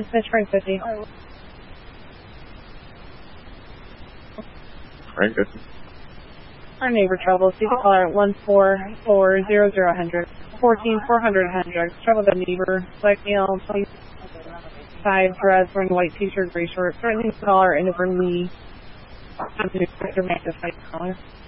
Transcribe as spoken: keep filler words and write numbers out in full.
Dispatch Frank fifty. Frank fifty. Our neighbor troubles. You can call her at one four four zero zero hundred. fourteen four hundred Hendricks. Trouble the neighbor. Black male, twenty-five, dress, wearing white t-shirt, gray shorts. Threatening to call her and over Lee. I'm the Inspector Mac, the fight caller.